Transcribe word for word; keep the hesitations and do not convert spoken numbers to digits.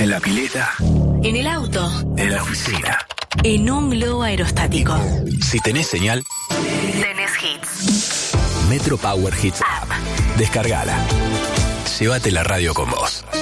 En la pileta. En el auto. En la oficina. En un globo aerostático. Si tenés señal, Tenés hits. Metro Power Hits App. Descargala. Llévate la radio con vos.